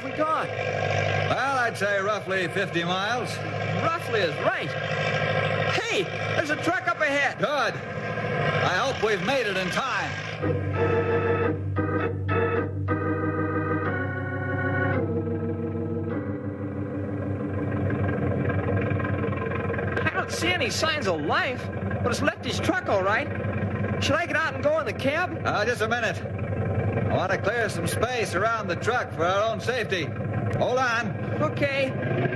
we gone? Well, I'd say roughly 50 miles. Roughly is right. Hey, there's a truck up ahead. Good. I hope we've made it in time. I don't see any signs of life, but it's Lefty's truck, all right. Should I get out and go in the cab? Just a minute. I want to clear some space around the truck for our own safety. Hold on. Okay.